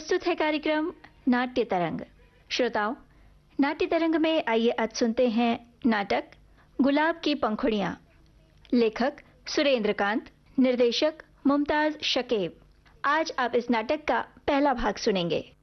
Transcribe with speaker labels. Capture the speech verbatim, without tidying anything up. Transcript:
Speaker 1: प्रस्तुत है कार्यक्रम नाट्य तरंग। श्रोताओं, नाट्य तरंग में आइए आज सुनते हैं नाटक गुलाब की पंखुड़ियां। लेखक सुरेंद्र कांत, निर्देशक मुमताज शकीब। आज आप इस नाटक का पहला भाग सुनेंगे।